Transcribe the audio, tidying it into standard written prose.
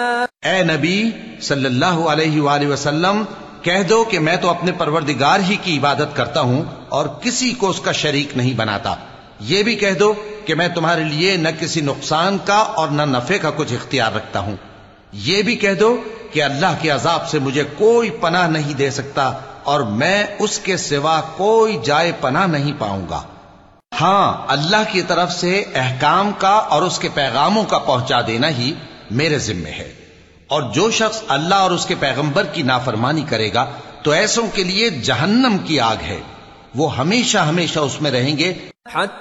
ए नबी सल्लल्लाहु अलैहि वसल्लम, कह दो कि मैं तो अपने परवरदिगार ही की इबादत करता हूं और किसी को उसका शरीक नहीं बनाता। ये भी कह दो कि मैं तुम्हारे लिए न किसी नुकसान का और न नफे का कुछ इख्तियार रखता हूं। ये भी कह दो कि अल्लाह के अजाब से मुझे कोई पनाह नहीं दे सकता और मैं उसके सिवा कोई जाए पनाह नहीं पाऊंगा। हां, अल्लाह की तरफ से अहकाम का और उसके पैगामों का पहुंचा देना ही मेरे जिम्मे है। और जो शख्स अल्लाह और उसके पैगंबर की नाफरमानी करेगा तो ऐसों के लिए जहन्नम की आग है, वो हमेशा हमेशा उसमें रहेंगे।